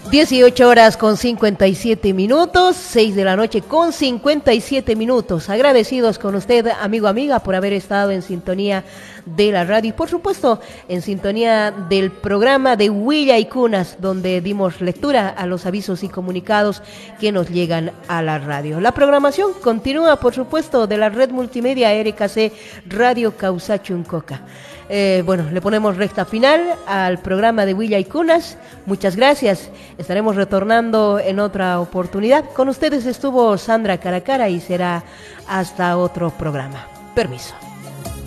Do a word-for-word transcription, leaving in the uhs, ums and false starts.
dieciocho horas con cincuenta y siete minutos, seis de la noche con cincuenta y siete minutos. Agradecidos con usted, amigo, amiga, por haber estado en sintonía de la radio y, por supuesto, en sintonía del programa de Huilla y Cunas, donde dimos lectura a los avisos y comunicados que nos llegan a la radio. La programación continúa, por supuesto, de la red multimedia R K C Radio Causachuncoca. Eh, bueno, le ponemos recta final al programa de Huilla y Cunas. Muchas gracias. Estaremos retornando en otra oportunidad. Con ustedes estuvo Sandra Caracara y será hasta otro programa. Permiso.